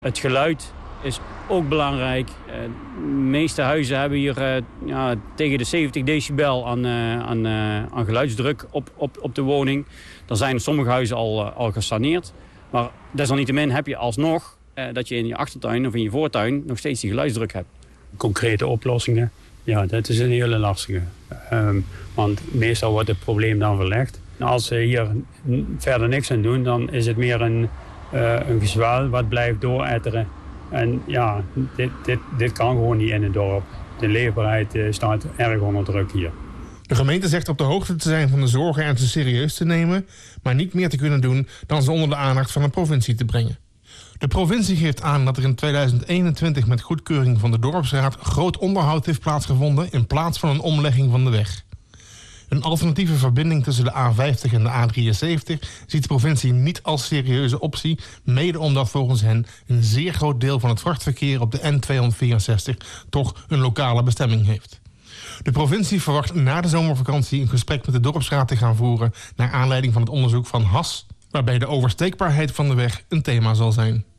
Het geluid is ook belangrijk. De meeste huizen hebben hier tegen de 70 decibel aan geluidsdruk op de woning. Er zijn sommige huizen al gesaneerd. Maar desalniettemin heb je alsnog dat je in je achtertuin of in je voortuin nog steeds die geluidsdruk hebt. Concrete oplossingen, ja, dat is een hele lastige. Want meestal wordt het probleem dan verlegd. Als ze hier verder niks aan doen, dan is het meer een gezwel wat blijft dooretteren. En ja, dit kan gewoon niet in het dorp. De leefbaarheid staat erg onder druk hier. De gemeente zegt op de hoogte te zijn van de zorgen en ze serieus te nemen, maar niet meer te kunnen doen dan ze onder de aandacht van de provincie te brengen. De provincie geeft aan dat er in 2021 met goedkeuring van de dorpsraad groot onderhoud heeft plaatsgevonden in plaats van een omlegging van de weg. Een alternatieve verbinding tussen de A50 en de A73 ziet de provincie niet als serieuze optie, mede omdat volgens hen een zeer groot deel van het vrachtverkeer op de N264 toch een lokale bestemming heeft. De provincie verwacht na de zomervakantie een gesprek met de dorpsraad te gaan voeren naar aanleiding van het onderzoek van HAS, waarbij de oversteekbaarheid van de weg een thema zal zijn.